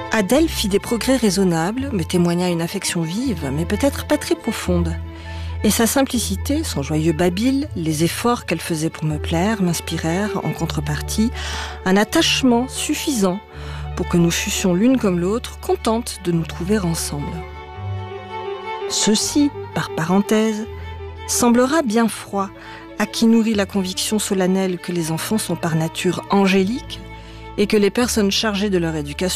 Adèle fit des progrès raisonnables, me témoigna une affection vive, mais peut-être pas très profonde. Et sa simplicité, son joyeux babil, les efforts qu'elle faisait pour me plaire, m'inspirèrent, en contrepartie, un attachement suffisant pour que nous fussions l'une comme l'autre contentes de nous trouver ensemble. Ceci, par parenthèse, semblera bien froid à qui nourrit la conviction solennelle que les enfants sont par nature angéliques et que les personnes chargées de leur éducation